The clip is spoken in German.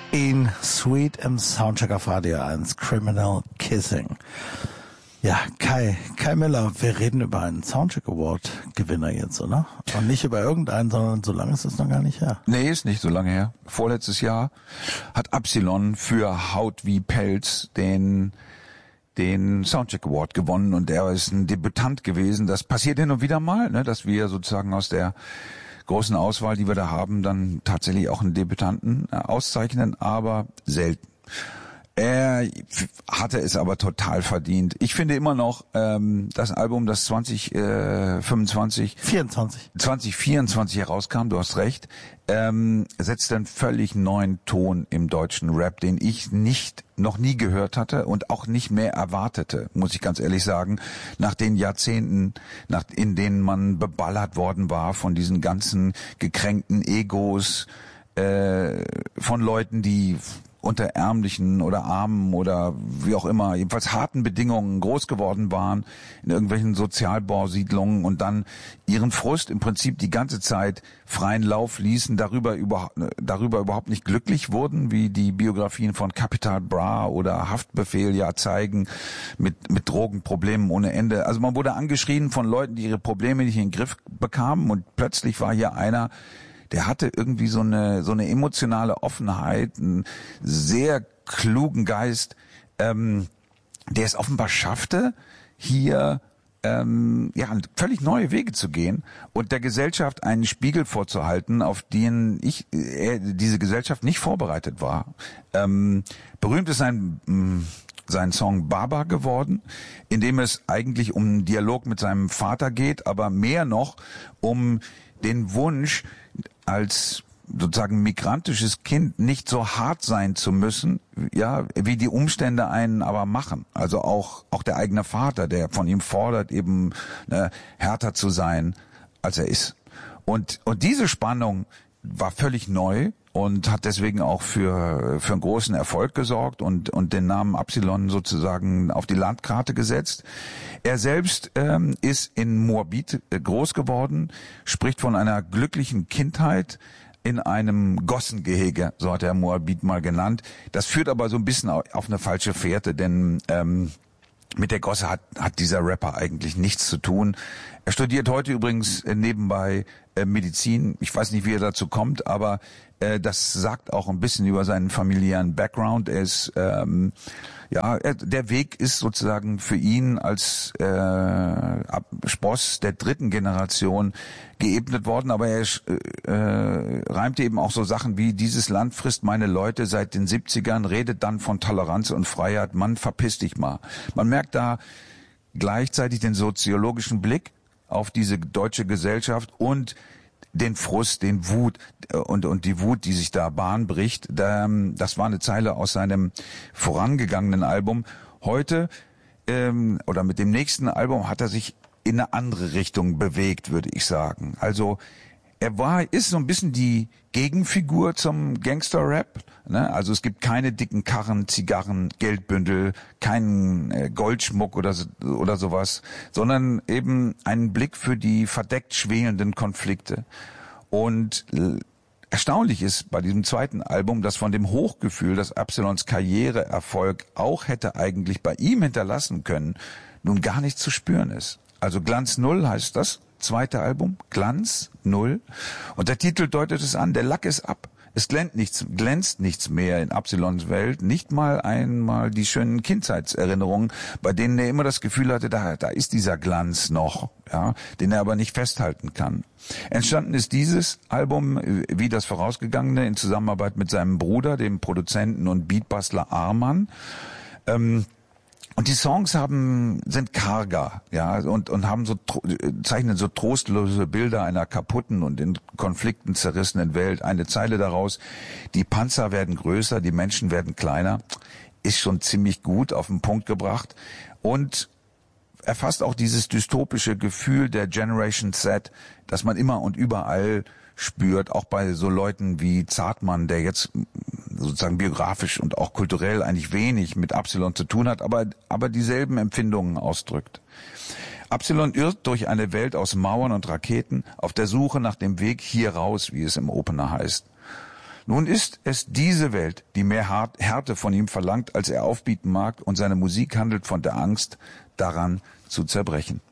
In Sweet im Soundcheck auf Radio 1, Criminal Kissing. Ja, Kai Miller, wir reden über einen Soundcheck Award Gewinner jetzt, oder? Und nicht über irgendeinen, sondern so lange ist es noch gar nicht her. Nee, ist nicht so lange her. Vorletztes Jahr hat Absilon für Haut wie Pelz den Soundcheck Award gewonnen und er ist ein Debütant gewesen. Das passiert hin und wieder mal, ne, dass wir sozusagen aus der großen Auswahl, die wir da haben, dann tatsächlich auch einen Debütanten auszeichnen, aber selten. Er hatte es aber total verdient. Ich finde immer noch, das Album, das 2024 herauskam, du hast recht, setzt einen völlig neuen Ton im deutschen Rap, den ich noch nie gehört hatte und auch nicht mehr erwartete, muss ich ganz ehrlich sagen, nach den Jahrzehnten, in denen man beballert worden war von diesen ganzen gekränkten Egos, von Leuten, die unter ärmlichen oder armen oder wie auch immer, jedenfalls harten Bedingungen groß geworden waren, in irgendwelchen Sozialbausiedlungen und dann ihren Frust im Prinzip die ganze Zeit freien Lauf ließen, darüber überhaupt nicht glücklich wurden, wie die Biografien von Capital Bra oder Haftbefehl ja zeigen, mit Drogenproblemen ohne Ende. Also man wurde angeschrien von Leuten, die ihre Probleme nicht in den Griff bekamen und plötzlich war hier einer, der hatte irgendwie so eine emotionale Offenheit, einen sehr klugen Geist, der es offenbar schaffte, hier völlig neue Wege zu gehen und der Gesellschaft einen Spiegel vorzuhalten, auf den diese Gesellschaft nicht vorbereitet war. Berühmt ist sein Song Baba geworden, in dem es eigentlich um einen Dialog mit seinem Vater geht, aber mehr noch um den Wunsch, als sozusagen migrantisches Kind nicht so hart sein zu müssen, ja, wie die Umstände einen aber machen. Also auch der eigene Vater, der von ihm fordert, eben härter zu sein, als er ist. Und diese Spannung war völlig neu und hat deswegen auch für einen großen Erfolg gesorgt und den Namen Absilon sozusagen auf die Landkarte gesetzt. Er selbst ist in Moabit groß geworden, spricht von einer glücklichen Kindheit in einem Gossengehege, so hat er Moabit mal genannt. Das führt aber so ein bisschen auf eine falsche Fährte, denn mit der Gosse hat dieser Rapper eigentlich nichts zu tun. Er studiert heute übrigens nebenbei Medizin. Ich weiß nicht, wie er dazu kommt, aber das sagt auch ein bisschen über seinen familiären Background. Er ist der Weg ist sozusagen für ihn als Spross der dritten Generation geebnet worden, aber er reimte eben auch so Sachen wie: Dieses Land frisst meine Leute seit den 70ern, redet dann von Toleranz und Freiheit, Mann, verpiss dich mal. Man merkt da gleichzeitig den soziologischen Blick auf diese deutsche Gesellschaft und den Frust, den Wut und die Wut, die sich da Bahn bricht. Das war eine Zeile aus seinem vorangegangenen Album. Heute oder mit dem nächsten Album hat er sich in eine andere Richtung bewegt, würde ich sagen. Also ist so ein bisschen die Gegenfigur zum Gangster-Rap. Ne? Also es gibt keine dicken Karren, Zigarren, Geldbündel, keinen Goldschmuck oder sowas, sondern eben einen Blick für die verdeckt schwelenden Konflikte. Und erstaunlich ist bei diesem zweiten Album, dass von dem Hochgefühl, das Absilons Karriereerfolg auch hätte eigentlich bei ihm hinterlassen können, nun gar nicht zu spüren ist. Also Glanz Null heißt das zweite Album, Glanz Null. Und der Titel deutet es an, der Lack ist ab. Es glänzt nichts mehr in Absilons Welt, nicht mal einmal die schönen Kindheitserinnerungen, bei denen er immer das Gefühl hatte, da ist dieser Glanz noch, ja, den er aber nicht festhalten kann. Entstanden ist dieses Album, wie das vorausgegangene, in Zusammenarbeit mit seinem Bruder, dem Produzenten und Beatbastler Arman. Und die Songs sind karger, ja, und haben zeichnen so trostlose Bilder einer kaputten und in Konflikten zerrissenen Welt. Eine Zeile daraus: Die Panzer werden größer, die Menschen werden kleiner, ist schon ziemlich gut auf den Punkt gebracht und erfasst auch dieses dystopische Gefühl der Generation Z, das man immer und überall spürt, auch bei so Leuten wie Zartmann, der jetzt sozusagen biografisch und auch kulturell eigentlich wenig mit Absilon zu tun hat, aber dieselben Empfindungen ausdrückt. Absilon irrt durch eine Welt aus Mauern und Raketen auf der Suche nach dem Weg hier raus, wie es im Opener heißt. Nun ist es diese Welt, die mehr Härte von ihm verlangt, als er aufbieten mag, und seine Musik handelt von der Angst, daran zu zerbrechen.